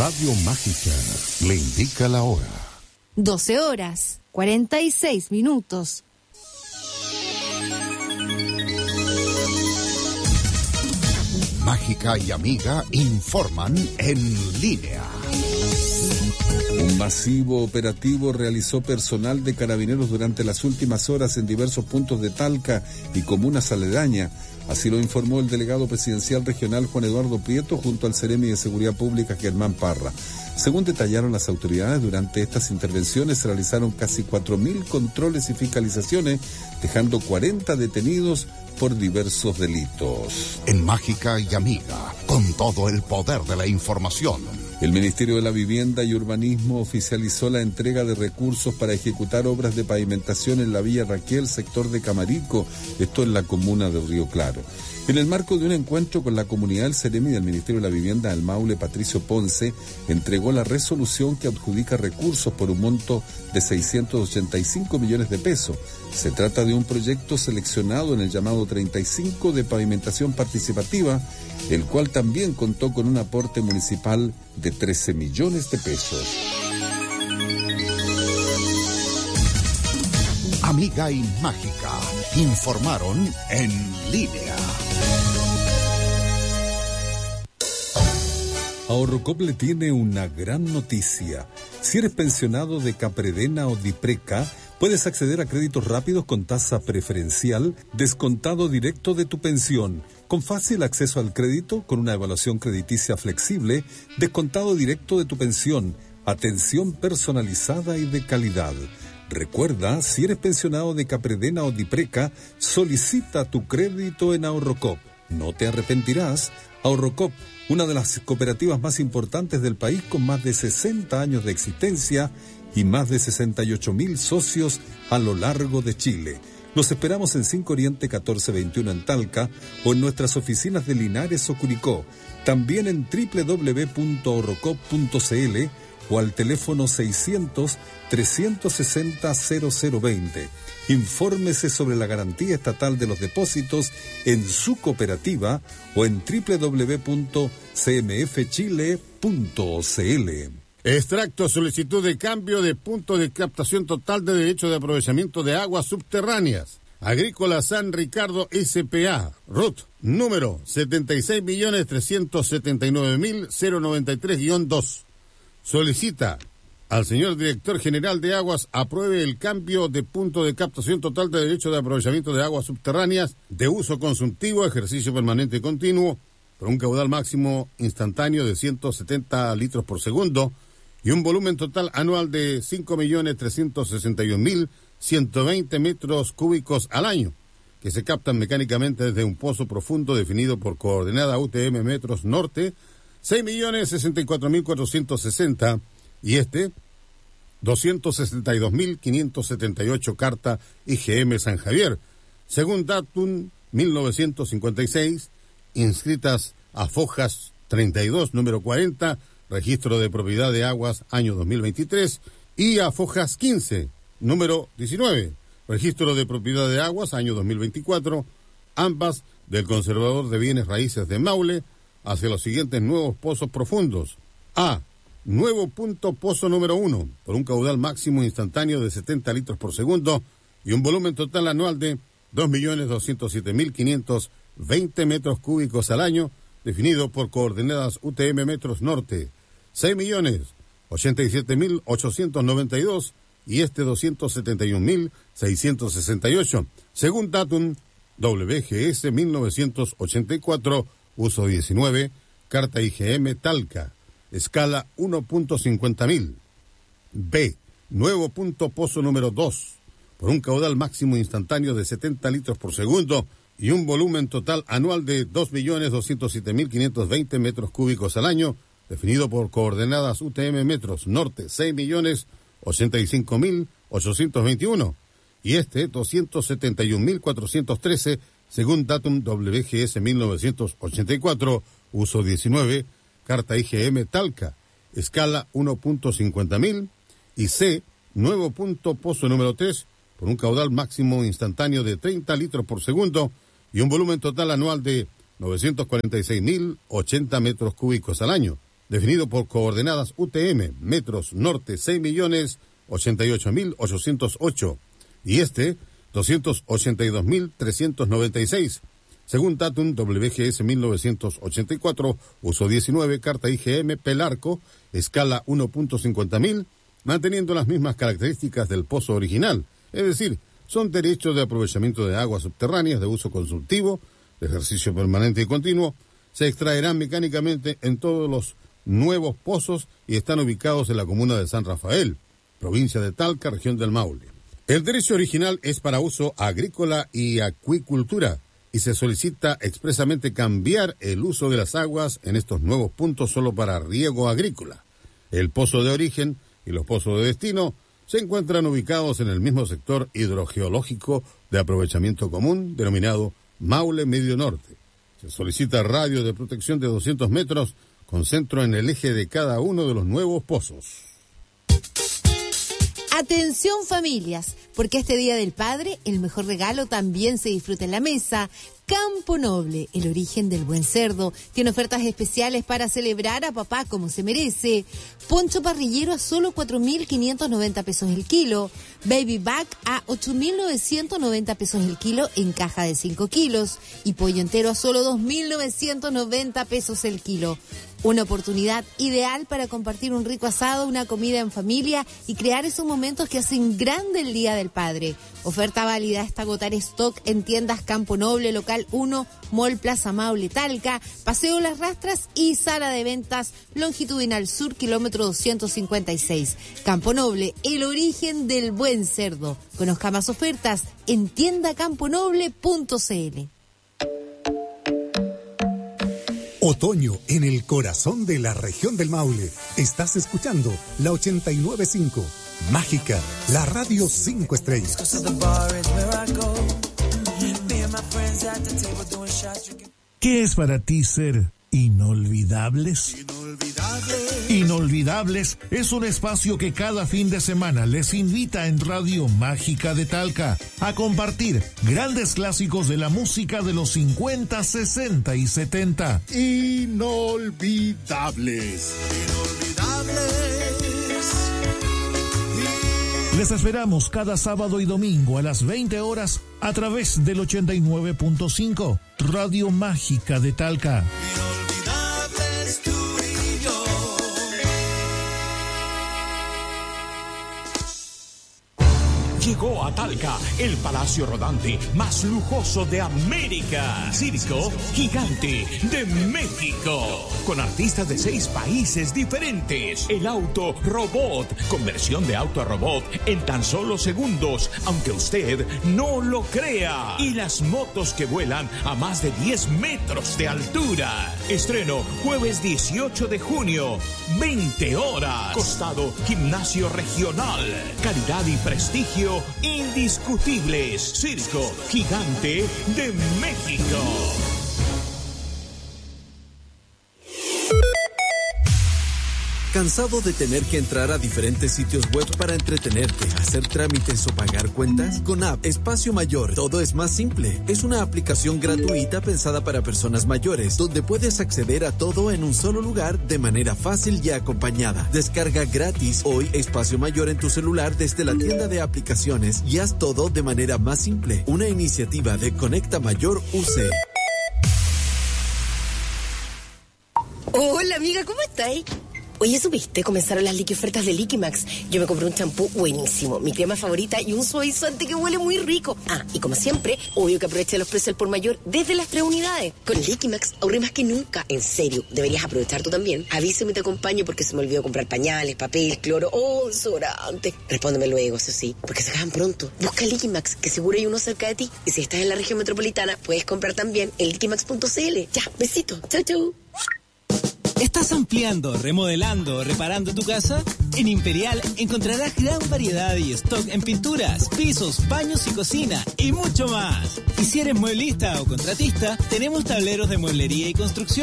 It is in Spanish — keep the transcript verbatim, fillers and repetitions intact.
Radio Mágica le indica la hora. doce horas, cuarenta y seis minutos. Mágica y Amiga informan en línea. Un masivo operativo realizó personal de Carabineros durante las últimas horas en diversos puntos de Talca y comunas aledañas. Así lo informó el delegado presidencial regional Juan Eduardo Prieto junto al Seremi de Seguridad Pública Germán Parra. Según detallaron las autoridades, durante estas intervenciones se realizaron casi cuatro mil controles y fiscalizaciones, dejando cuarenta detenidos por diversos delitos. En Mágica y Amiga, con todo el poder de la información. El Ministerio de la Vivienda y Urbanismo oficializó la entrega de recursos para ejecutar obras de pavimentación en la Villa Raquel, sector de Camarico, esto en la comuna de Río Claro. En el marco de un encuentro con la comunidad, el Seremi del Ministerio de la Vivienda del Maule, Patricio Ponce, entregó la resolución que adjudica recursos por un monto de seiscientos ochenta y cinco millones de pesos. Se trata de un proyecto seleccionado en el llamado treinta y cinco de pavimentación participativa, el cual también contó con un aporte municipal de trece millones de pesos. Amiga y Mágica informaron en línea. Ahorrocop le tiene una gran noticia. Si eres pensionado de Capredena o Dipreca, puedes acceder a créditos rápidos con tasa preferencial, descontado directo de tu pensión, con fácil acceso al crédito, con una evaluación crediticia flexible, descontado directo de tu pensión, atención personalizada y de calidad. Recuerda, si eres pensionado de Capredena o Dipreca, solicita tu crédito en Ahorrocop. No te arrepentirás. Ahorrocop, una de las cooperativas más importantes del país con más de sesenta años de existencia y más de sesenta y ocho mil socios a lo largo de Chile. Los esperamos en cinco Oriente catorce veintiuno en Talca o en nuestras oficinas de Linares o Curicó. También en doble u doble u doble u punto ahorrocop punto c l o al teléfono seiscientos, trescientos sesenta, cero cero veinte. Infórmese sobre la garantía estatal de los depósitos en su cooperativa o en doble u doble u doble u punto c m f chile punto c l. Extracto, solicitud de cambio de punto de captación total de derecho de aprovechamiento de aguas subterráneas. Agrícola San Ricardo S P A, R U T, número setenta y seis millones trescientos setenta y nueve mil noventa y tres guión dos. Solicita al señor director general de aguas apruebe el cambio de punto de captación total de derecho de aprovechamiento de aguas subterráneas de uso consultivo, ejercicio permanente y continuo, por un caudal máximo instantáneo de ciento setenta litros por segundo y un volumen total anual de cinco millones trescientos sesenta y un mil ciento veinte metros cúbicos al año, que se captan mecánicamente desde un pozo profundo definido por coordenada U T M metros norte, seis millones sesenta y cuatro mil cuatrocientos sesenta, y este, doscientos sesenta y dos mil quinientos setenta y ocho carta I G M San Javier, según datum mil novecientos cincuenta y seis, inscritas a Fojas treinta y dos, número cuarenta, registro de propiedad de aguas, año dos mil veintitrés, y a Fojas quince, número diecinueve, registro de propiedad de aguas, año dos mil veinticuatro, ambas del Conservador de Bienes Raíces de Maule, hacia los siguientes nuevos pozos profundos. A. Nuevo punto pozo número uno, por un caudal máximo instantáneo de setenta litros por segundo y un volumen total anual de dos millones doscientos siete mil quinientos veinte metros cúbicos al año, definido por coordenadas U T M metros norte, seis millones ochenta y siete mil ochocientos noventa y dos y este doscientos setenta y un mil seiscientos sesenta y ocho, según datum W G S mil novecientos ochenta y cuatro, uso diecinueve, carta I G M Talca, escala uno punto cincuenta mil. B. Nuevo punto pozo número dos, por un caudal máximo instantáneo de setenta litros por segundo y un volumen total anual de dos millones doscientos siete mil quinientos veinte metros cúbicos al año, definido por coordenadas U T M metros norte, seis millones ochenta y cinco mil ochocientos veintiuno y este doscientos setenta y un mil cuatrocientos trece, según datum W G S mil novecientos ochenta y cuatro, uso diecinueve, carta I G M Talca, escala uno punto cincuenta mil, y C, nuevo punto pozo número tres, por un caudal máximo instantáneo de treinta litros por segundo y un volumen total anual de novecientos cuarenta y seis mil ochenta metros cúbicos al año, definido por coordenadas U T M, metros norte seis millones ochenta y ocho mil ochocientos ocho y este doscientos ochenta y dos mil trescientos noventa y seis. Según Tatum W G S mil novecientos ochenta y cuatro, uso diecinueve, carta I G M, Pelarco, escala uno punto cincuenta mil, manteniendo las mismas características del pozo original, es decir, son derechos de aprovechamiento de aguas subterráneas de uso consultivo, de ejercicio permanente y continuo, se extraerán mecánicamente en todos los nuevos pozos y están ubicados en la comuna de San Rafael, provincia de Talca, región del Maule. El derecho original es para uso agrícola y acuicultura y se solicita expresamente cambiar el uso de las aguas en estos nuevos puntos solo para riego agrícola. El pozo de origen y los pozos de destino se encuentran ubicados en el mismo sector hidrogeológico de aprovechamiento común denominado Maule Medio Norte. Se solicita radio de protección de doscientos metros con centro en el eje de cada uno de los nuevos pozos. Atención familias, porque este Día del Padre el mejor regalo también se disfruta en la mesa. Campo Noble, el origen del buen cerdo, tiene ofertas especiales para celebrar a papá como se merece. Poncho parrillero a solo cuatro mil quinientos noventa pesos el kilo. Baby Back a ocho mil novecientos noventa pesos el kilo en caja de cinco kilos. Y pollo entero a solo dos mil novecientos noventa pesos el kilo. Una oportunidad ideal para compartir un rico asado, una comida en familia y crear esos momentos que hacen grande el Día del Padre. Oferta válida hasta agotar stock en tiendas Campo Noble, Local uno, Mall Plaza Maule Talca, Paseo Las Rastras y Sala de Ventas Longitudinal Sur, kilómetro doscientos cincuenta y seis. Campo Noble, el origen del buen cerdo. Conozca más ofertas en tienda campo noble punto c l. Otoño en el corazón de la región del Maule. Estás escuchando la ochenta y nueve punto cinco. Mágica, la radio cinco estrellas. ¿Qué es para ti ser inolvidables? Inolvidables. Inolvidables es un espacio que cada fin de semana les invita en Radio Mágica de Talca a compartir grandes clásicos de la música de los cincuenta, sesenta y setenta. Inolvidables. Inolvidables. Les esperamos cada sábado y domingo a las veinte horas a través del ochenta y nueve punto cinco, Radio Mágica de Talca. Inolvidables tú y yo. Llegó a Talca el palacio rodante más lujoso de América. Circo Gigante de México. Con artistas de seis países diferentes. El auto robot. Conversión de auto a robot en tan solo segundos. Aunque usted no lo crea. Y las motos que vuelan a más de diez metros de altura. Estreno jueves dieciocho de junio. veinte horas. Costado Gimnasio Regional. Calidad y prestigio indiscutibles. Circo Gigante de México. ¿Cansado de tener que entrar a diferentes sitios web para entretenerte, hacer trámites o pagar cuentas? Con App Espacio Mayor todo es más simple. Es una aplicación gratuita pensada para personas mayores, donde puedes acceder a todo en un solo lugar de manera fácil y acompañada. Descarga gratis hoy Espacio Mayor en tu celular desde la tienda de aplicaciones y haz todo de manera más simple. Una iniciativa de Conecta Mayor U C. Hola amiga, ¿cómo estáis? Oye, ¿supiste? Comenzaron las liqui ofertas de Liquimax. Yo me compré un champú buenísimo, mi crema favorita y un suavizante que huele muy rico. Ah, y como siempre, obvio que aproveché los precios al por mayor desde las tres unidades. Con Liquimax ahorré más que nunca. En serio, deberías aprovechar tú también. Avísame y te acompaño porque se me olvidó comprar pañales, papel, cloro o desodorante. Respóndeme luego, eso sí, porque se acaban pronto. Busca Liquimax, que seguro hay uno cerca de ti. Y si estás en la región metropolitana, puedes comprar también en liquimax punto c l. Ya, besito. Chau, chau. ¿Estás ampliando, remodelando, reparando tu casa? En Imperial encontrarás gran variedad y stock en pinturas, pisos, baños y cocina y mucho más. Y si eres mueblista o contratista, tenemos tableros de mueblería y construcción.